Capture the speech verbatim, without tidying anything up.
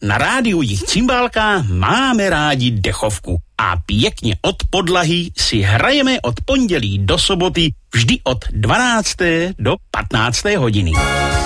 na rádiu Jich Cimbálka máme rádi dechovku a pěkně od podlahy si hrajeme od pondělí do soboty vždy od dvanácté do patnácté hodiny.